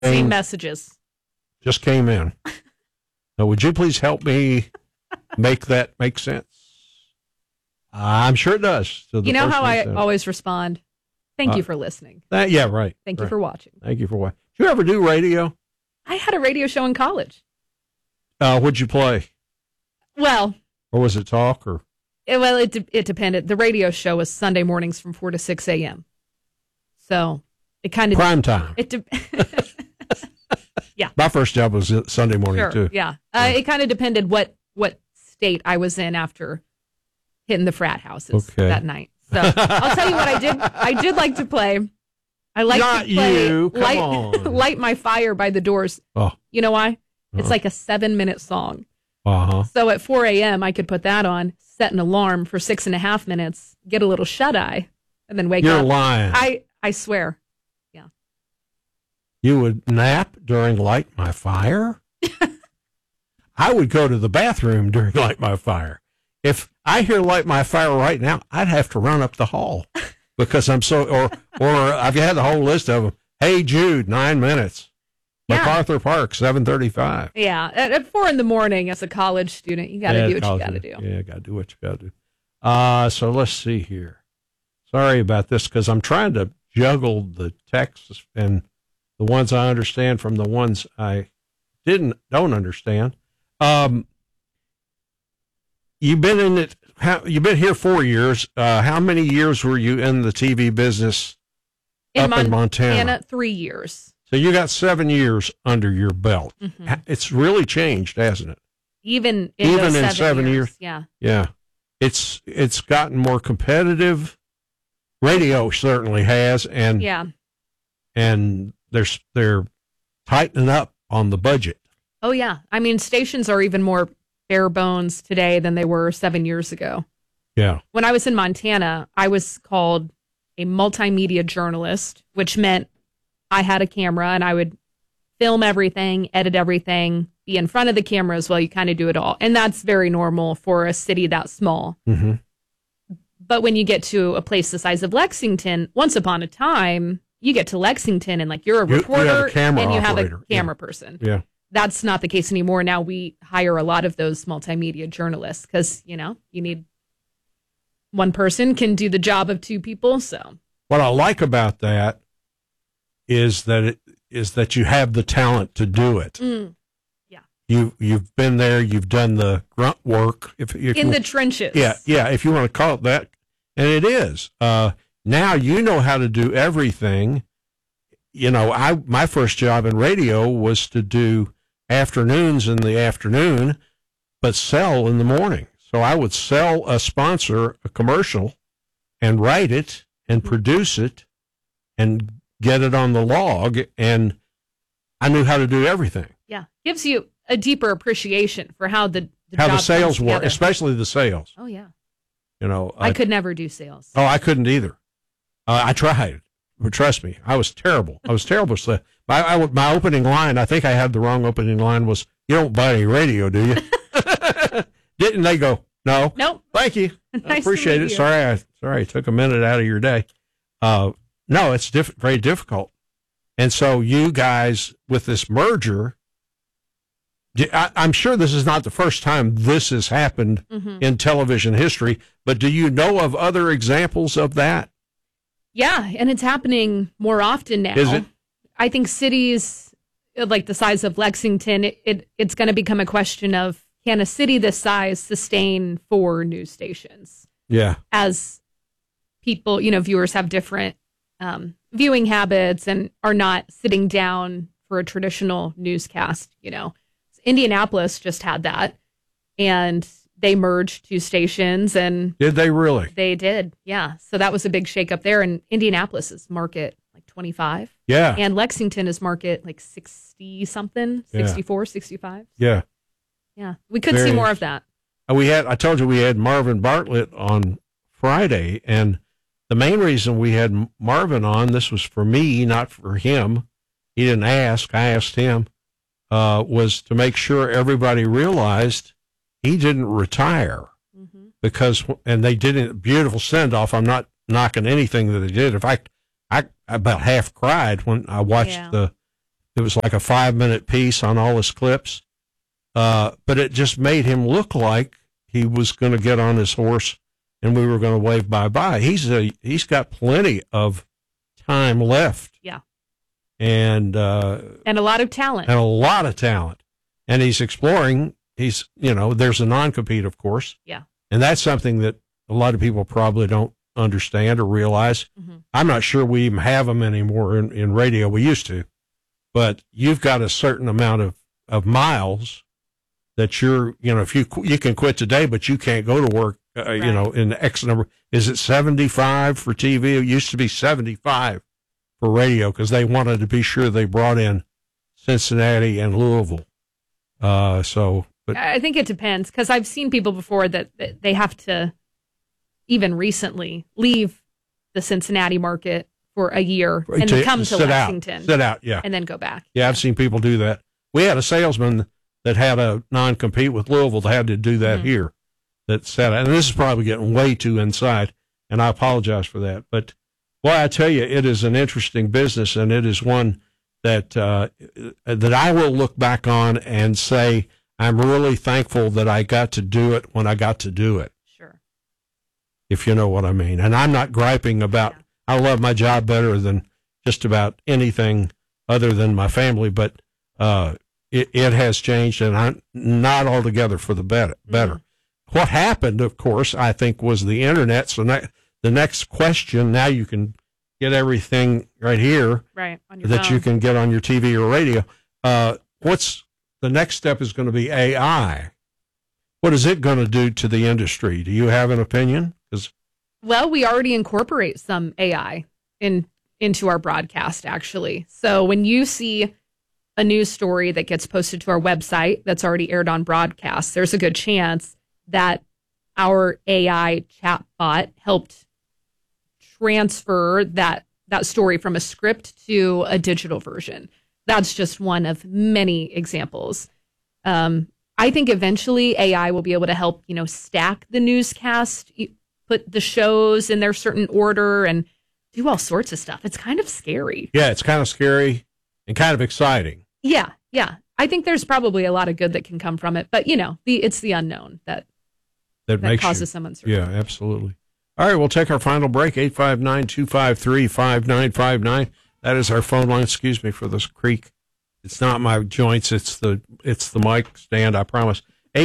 Same messages. Just came in. Now, would you please help me make that make sense? I'm sure it does. You know how I always respond? Thank you for listening. Yeah, right. Thank you for watching. Thank you for watching. Did you ever do radio? I had a radio show in college. What'd you play? Well. Or was it talk? It depended. The radio show was Sunday mornings from 4 to 6 a.m. So it kind of. Prime time. Yeah. My first job was Sunday morning, too. Yeah. It kind of depended what state I was in after hitting the frat houses that night. So I'll tell you what I did. I did like to play. I like to play Light My Fire by The Doors. Oh. You know why? It's like a 7-minute song. Uh-huh. So at 4 a.m., I could put that on, set an alarm for 6.5 minutes, get a little shut-eye, and then wake up. You're lying. I swear. Yeah. You would nap during Light My Fire? I would go to the bathroom during Light My Fire. If I hear Light My Fire right now, I'd have to run up the hall because I'm so, or I've had the whole list of them. Hey Jude, 9 minutes. Yeah. MacArthur Park, 7:35. Yeah, at 4 a.m. as a college student, you got to do what you got to do. Yeah, got to do what you got to do. So let's see here. Sorry about this because I'm trying to juggle the texts and the ones I understand from the ones I don't understand. You've been in it. You've been here 4 years. How many years were you in the TV business in Montana? 3 years. So you got 7 years under your belt. Mm-hmm. It's really changed, hasn't it? Even in 7 years. Yeah. Yeah. It's gotten more competitive. Radio certainly has, and they're tightening up on the budget. Oh yeah. I mean, stations are even more bare bones today than they were 7 years ago. Yeah. When I was in Montana, I was called a multimedia journalist, which meant I had a camera and I would film everything, edit everything, be in front of the camera as well. You kind of do it all. And that's very normal for a city that small. Mm-hmm. But when you get to a place the size of Lexington, once upon a time, you get to Lexington and like you're a reporter and you have a camera person. Yeah. That's not the case anymore. Now we hire a lot of those multimedia journalists because, you need one person can do the job of two people. So what I like about that is that you have the talent to do it. Mm. Yeah. You've been there. You've done the grunt work. If in the trenches. Yeah. If you want to call it that, and it is. Now you know how to do everything. My first job in radio was to do afternoons in the afternoon, but sell in the morning. So I would sell a sponsor a commercial and write it and produce it and get it on the log. And I knew how to do everything. Yeah. Gives you a deeper appreciation for how the sales work, especially the sales. Oh, yeah. I could never do sales. Oh, I couldn't either. I tried. But trust me, I was terrible. My opening line, I think I had the wrong opening line, was, "You don't buy any radio, do you?" Didn't they go, "No." Nope. Thank you. Nice I appreciate it. Sorry, I took a minute out of your day. No, it's very difficult. And so you guys, with this merger, I'm sure this is not the first time this has happened in television history, but do you know of other examples of that? Yeah, and it's happening more often now. Is it? I think cities like the size of Lexington, it's going to become a question of, can a city this size sustain 4 news stations? Yeah. As people, viewers have different viewing habits and are not sitting down for a traditional newscast, Indianapolis just had that, and they merged 2 stations. And did they really? They did, yeah. So that was a big shakeup there. And Indianapolis is market like 25. Yeah. And Lexington is market like 60-something, 64, 65. Yeah. Yeah. We could see more of that. I told you we had Marvin Bartlett on Friday, and the main reason we had Marvin on, this was for me, not for him. He didn't ask. I asked him, was to make sure everybody realized he didn't retire because, and they did a beautiful send-off. I'm not knocking anything that they did. In fact, I about half cried when I watched the it was like a 5-minute piece on all his clips. But it just made him look like he was going to get on his horse and we were going to wave bye-bye. He's got plenty of time left. Yeah. And a lot of talent. And he's exploring. There's a non-compete, of course. Yeah. And that's something that a lot of people probably don't understand or realize. Mm-hmm. I'm not sure we even have them anymore in radio. We used to. But you've got a certain amount of miles that if you can quit today, but you can't go to work, right. In X number. Is it 75 for TV? It used to be 75 for radio because they wanted to be sure they brought in Cincinnati and Louisville. But I think it depends because I've seen people before that they have to, even recently, leave the Cincinnati market for a year and then come to Lexington. Sit out, yeah. And then go back. Yeah, I've seen people do that. We had a salesman that had a non-compete with Louisville that had to do that here. That sat out. And this is probably getting way too inside, and I apologize for that. But, boy, I tell you, it is an interesting business, and it is one that I will look back on and say, I'm really thankful that I got to do it when I got to do it. Sure. If you know what I mean. And I'm not griping about, I love my job better than just about anything other than my family, but it has changed, and I'm not altogether for the better. Mm-hmm. What happened, of course, I think, was the Internet. So the next question, now you can get everything right here on your that phone. You can get on your TV or radio. What's the next step is going to be AI. What is it going to do to the industry? Do you have an opinion? Well, we already incorporate some AI into our broadcast, actually. So when you see a news story that gets posted to our website that's already aired on broadcast, there's a good chance that our AI chatbot helped transfer that story from a script to a digital version. That's just one of many examples. I think eventually AI will be able to help, stack the newscast, put the shows in their certain order and do all sorts of stuff. It's kind of scary. Yeah, it's kind of scary and kind of exciting. Yeah. I think there's probably a lot of good that can come from it, but it's the unknown that causes some uncertainty. Yeah, absolutely. All right, we'll take our final break. 859-253-5959. That is our phone line. Excuse me for this creak. It's not my joints. It's the mic stand, I promise.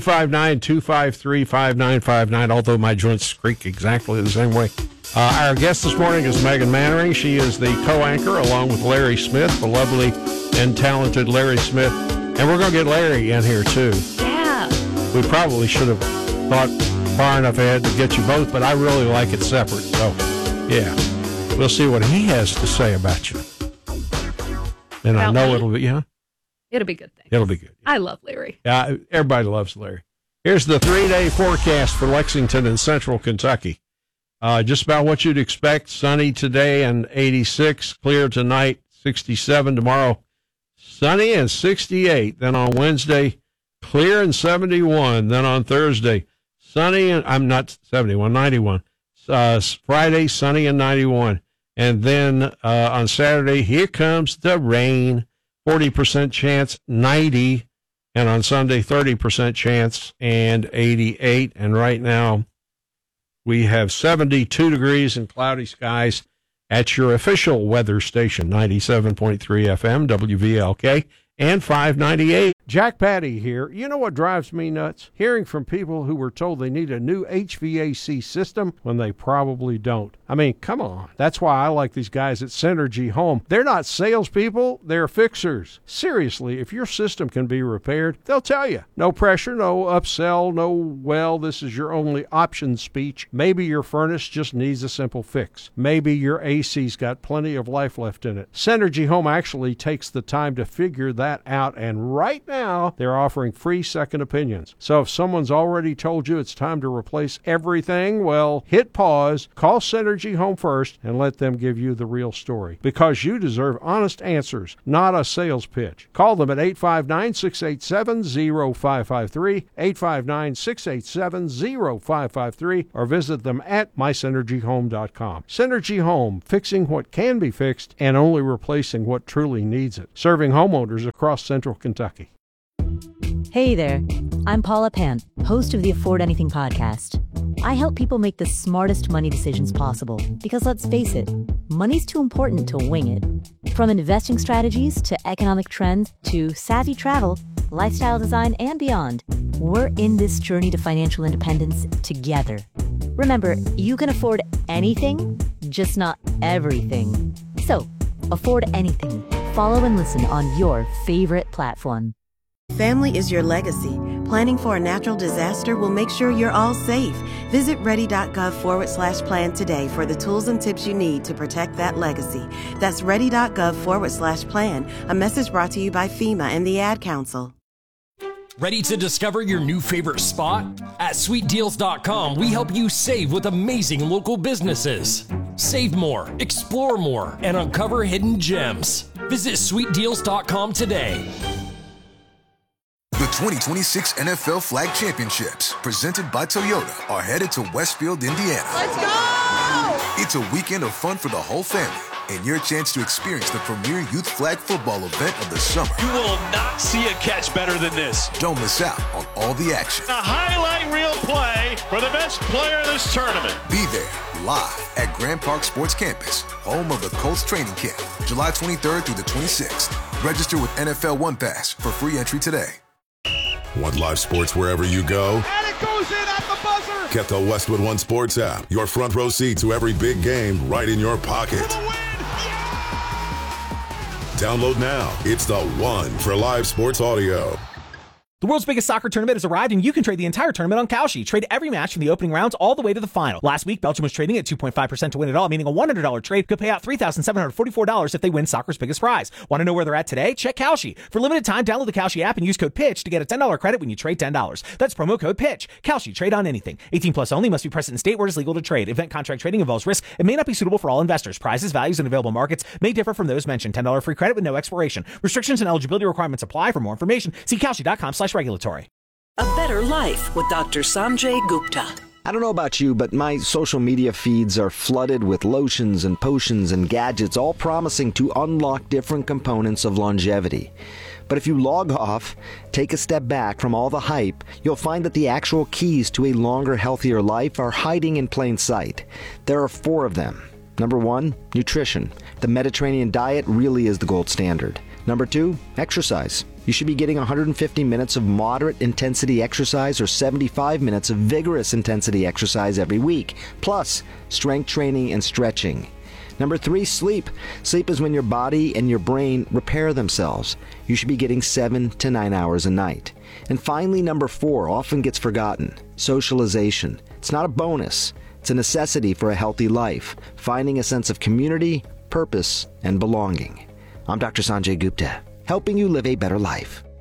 859-253-5959, although my joints creak exactly the same way. Our guest this morning is Megan Mannering. She is the co-anchor along with Larry Smith, the lovely and talented Larry Smith. And we're going to get Larry in here, too. Yeah. We probably should have thought far enough ahead to get you both, but I really like it separate. So, yeah. We'll see what he has to say about you. And I know it'll be, It'll be a good thing. It'll be good. I love Larry. Yeah, everybody loves Larry. Here's the 3-day forecast for Lexington and central Kentucky. Just about what you'd expect. Sunny today and 86. Clear tonight, 67. Tomorrow, sunny and 68. Then on Wednesday, clear and 71. Then on Thursday, sunny and, I'm not 71, 91. Friday, sunny and 91. And then on Saturday, here comes the rain. 40% chance, 90. And on Sunday, 30% chance and 88. And right now, we have 72 degrees and cloudy skies at your official weather station, 97.3 FM, WVLK, and 598. Jack Patty here. You know what drives me nuts? Hearing from people who were told they need a new HVAC system when they probably don't. I mean, come on. That's why I like these guys at Synergy Home. They're not salespeople, they're fixers. Seriously, if your system can be repaired, they'll tell you. No pressure, no upsell, no, well, this is your only option speech. Maybe your furnace just needs a simple fix. Maybe your AC's got plenty of life left in it. Synergy Home actually takes the time to figure that that out, and right now they're offering free second opinions. So if someone's already told you it's time to replace everything, well, hit pause, call Synergy Home first, and let them give you the real story. Because you deserve honest answers, not a sales pitch. Call them at 859-687-0553, 859-687-0553, or visit them at mysynergyhome.com. Synergy Home, fixing what can be fixed and only replacing what truly needs it. Serving homeowners across central Kentucky. Hey there, I'm Paula Pant, host of the Afford Anything podcast. I help people make the smartest money decisions possible because, let's face it, money's too important to wing it. From investing strategies to economic trends to savvy travel, lifestyle design, and beyond, we're in this journey to financial independence together. Remember, you can afford anything, just not everything. So, afford anything. Follow and listen on your favorite platform. Family is your legacy. Planning for a natural disaster will make sure you're all safe. Visit ready.gov/plan today for the tools and tips you need to protect that legacy. That's ready.gov/plan. A message brought to you by FEMA and the Ad Council. Ready to discover your new favorite spot? At sweetdeals.com, we help you save with amazing local businesses. Save more, explore more, and uncover hidden gems. Visit sweetdeals.com today. The 2026 NFL Flag Championships, presented by Toyota, are headed to Westfield, Indiana. Let's go! It's a weekend of fun for the whole family and your chance to experience the premier youth flag football event of the summer. You will not see a catch better than this. Don't miss out on all the action. A highlight reel play for the best player in this tournament. Be there live at Grand Park Sports Campus, home of the Colts training camp, July 23rd through the 26th. Register with NFL One Pass for free entry today. Want live sports wherever you go? And it goes in at the buzzer. Get the Westwood One Sports app. Your front row seat to every big game right in your pocket. For the win. Yeah! Download now. It's the one for live sports audio. The world's biggest soccer tournament has arrived, and you can trade the entire tournament on Kalshi. Trade every match from the opening rounds all the way to the final. Last week, Belgium was trading at 2.5% to win it all, meaning a $100 trade could pay out $3,744 if they win soccer's biggest prize. Want to know where they're at today? Check Kalshi. For limited time, download the Kalshi app and use code PITCH to get a $10 credit when you trade $10. That's promo code PITCH. Kalshi. Trade on anything. 18 plus only. Must be present in state where it is legal to trade. Event contract trading involves risk and may not be suitable for all investors. Prizes, values, and available markets may differ from those mentioned. $10 free credit with no expiration. Restrictions and eligibility requirements apply. For more information, see Kalshi.com/regulatory. A Better Life with Dr. Sanjay Gupta. I don't know about you, but my social media feeds are flooded with lotions and potions and gadgets, all promising to unlock different components of longevity. But if you log off, take a step back from all the hype, you'll find that the actual keys to a longer, healthier life are hiding in plain sight. There are 4 of them. Number 1, nutrition. The Mediterranean diet really is the gold standard. Number 2, exercise. You should be getting 150 minutes of moderate intensity exercise or 75 minutes of vigorous intensity exercise every week, plus strength training and stretching. Number 3, sleep. Sleep is when your body and your brain repair themselves. You should be getting 7 to 9 hours a night. And finally, number 4 often gets forgotten. Socialization. It's not a bonus. It's a necessity for a healthy life, finding a sense of community, purpose, and belonging. I'm Dr. Sanjay Gupta, helping you live a better life.